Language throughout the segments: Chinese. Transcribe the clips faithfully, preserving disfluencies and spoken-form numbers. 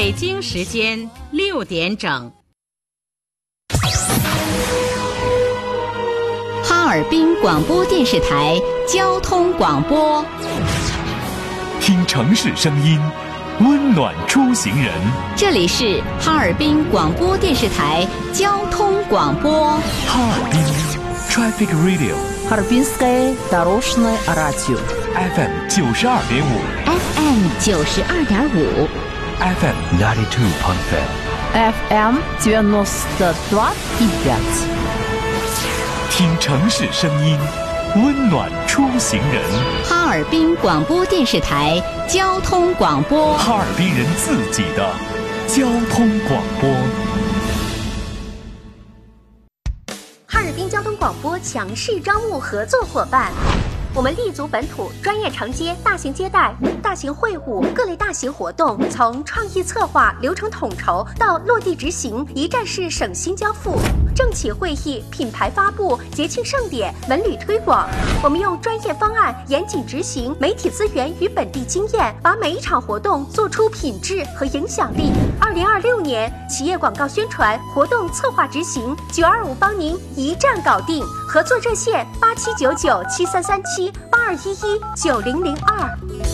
北京时间六点整。 哈尔滨广播电视台交通广播， 听城市声音，温暖出行人。 这里是哈尔滨广播电视台交通广播。 哈尔滨 Traffic Radio， 哈尔滨 Sky Дорожное радио F M 九十二点五 F M 九十二点五 F M ninety two point five F M девяносто два и пять。 听城市声音，温暖出行人。 哈尔滨广播电视台交通广播， 哈尔滨人自己的交通广播。 哈尔滨交通广播强势招募合作伙伴。我们立足本土，专业承接大型接待、大型会晤、各类大型活动，从创意策划、流程统筹到落地执行，一站式省心交付。政企会议、品牌发布、节庆盛典、文旅推广，我们用专业方案严谨执行，媒体资源与本地经验，把每一场活动做出品质和影响力。二零二六年企业广告宣传、活动策划执行，九二五帮您一站搞定。合作热线八七九九七三三七八二一一九零零二。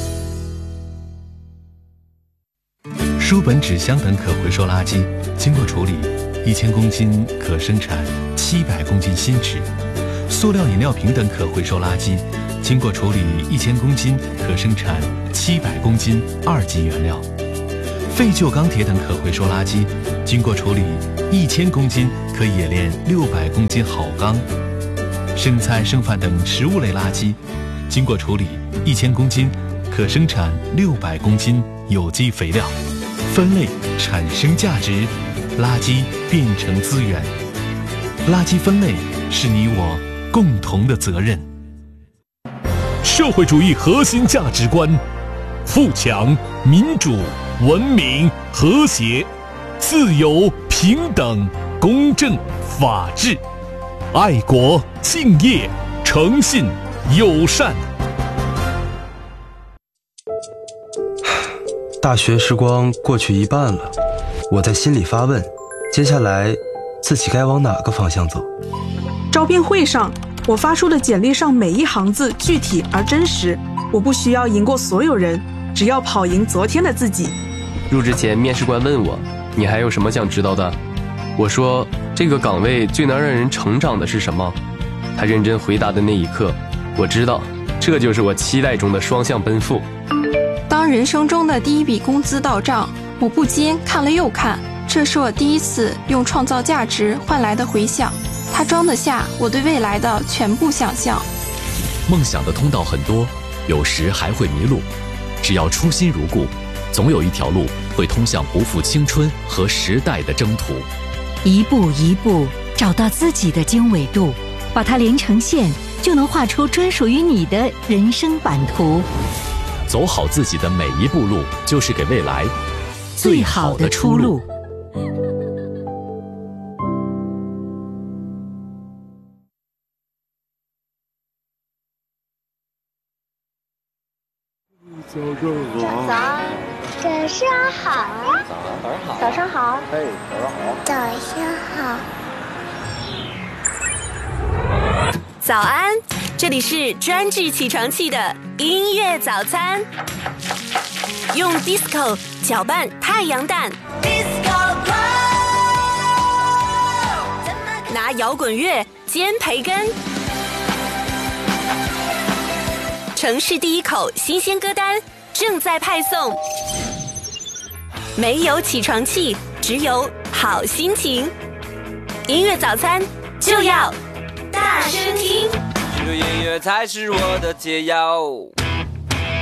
书本、纸箱等可回收垃圾经过处理，一千公斤可生产七百公斤新纸；塑料饮料瓶等可回收垃圾经过处理，一千公斤可生产七百公斤二级原料；废旧钢铁等可回收垃圾经过处理，一千公斤可冶炼六百公斤好钢；生菜、剩饭等食物类垃圾经过处理，一千公斤可生产六百公斤有机肥料。分类产生价值，垃圾变成资源。垃圾分类是你我共同的责任。 社会主义核心价值观：富强、民主、文明、和谐、自由、平等、公正、法治、爱国、敬业、诚信、友善。 大学时光过去一半了，我在心里发问，接下来自己该往哪个方向走？ 招聘会上，我发出的简历上每一行字具体而真实，我不需要赢过所有人，只要跑赢昨天的自己。 入职前，面试官问我，你还有什么想知道的？我说，这个岗位最能让人成长的是什么？他认真回答的那一刻，我知道，这就是我期待中的双向奔赴。 当人生中的第一笔工资到账，我不禁看了又看，这是我第一次用创造价值换来的回响，它装得下我对未来的全部想象。 梦想的通道很多，有时还会迷路，只要初心如故，总有一条路会通向不负青春和时代的征途。 一步一步找到自己的经纬度，把它连成线，就能画出专属于你的人生版图。 走好自己的每一步路，就是给未来最好的出路。 早上好。早上好。早上好。嘿，早上好。早上好。 早安，这里是专治起床气的音乐早餐，用 disco 搅拌太阳蛋， disco 拿摇滚乐煎培根，城市第一口新鲜歌单正在派送。没有起床气，只有好心情。音乐早餐就要大声听， 这个音乐才是我的解药。